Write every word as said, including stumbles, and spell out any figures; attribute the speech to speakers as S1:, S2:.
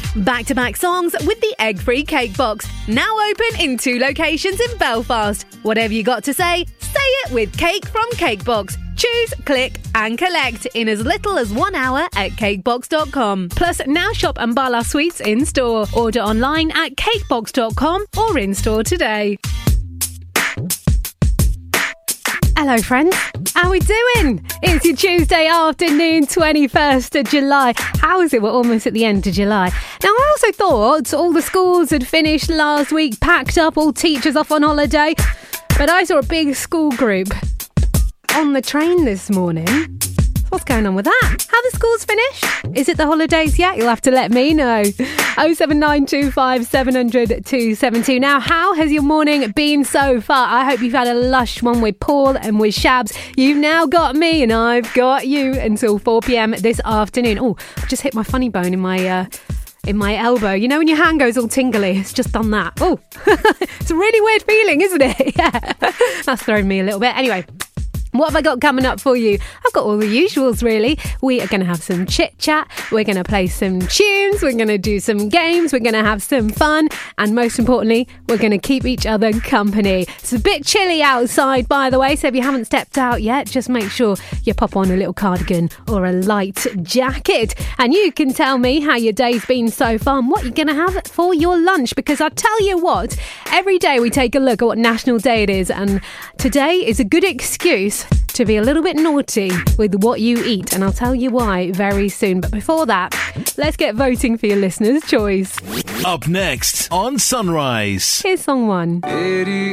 S1: Back-to-back songs with the egg-free cake box. Now open in two locations in Belfast. Whatever you got to say, say it with Cake from Cakebox. Choose, click and collect in as little as one hour at cakebox dot com. Plus, now shop Ambala Sweets in-store. Order online at cakebox dot com or in-store today. Hello friends, how we doing? It's your Tuesday afternoon, twenty-first of July. How is it? We're almost at the end of July. Now I also thought all the schools had finished last week, packed up, all teachers off on holiday. But I saw a big school group on the train this morning. What's going on with that? Have the schools finished? Is it the holidays yet? You'll have to let me know. oh seven nine two five seven hundred two seven two. Now, how has your morning been so far? I hope you've had a lush one with Paul and with Shabs. You've now got me and I've got you until four p.m. this afternoon. Oh, I just hit my funny bone in my... Uh, in my elbow. You know when your hand goes all tingly? It's just done that. Oh, it's a really weird feeling, isn't it? Yeah, that's thrown me a little bit. Anyway, what have I got coming up for you? I've got all the usuals, really. We are going to have some chit-chat. We're going to play some tunes. We're going to do some games. We're going to have some fun. And most importantly, we're going to keep each other company. It's a bit chilly outside, by the way, so if you haven't stepped out yet, just make sure you pop on a little cardigan or a light jacket. And you can tell me how your day's been so far and what you're going to have for your lunch. Because I tell you what, every day we take a look at what National Day it is. And today is a good excuse to be a little bit naughty with what you eat, and I'll tell you why very soon. But before that, let's get voting for your listener's choice.
S2: Up next on Sunrise.
S1: Here's song one.